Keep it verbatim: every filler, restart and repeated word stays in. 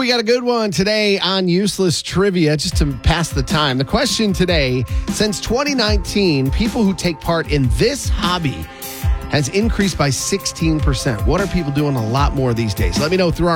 we got a good one today on Useless Trivia, just to pass the time. The question today, since twenty nineteen, people who take part in this hobby has increased by sixteen percent. What are people doing a lot more these days? Let me know through our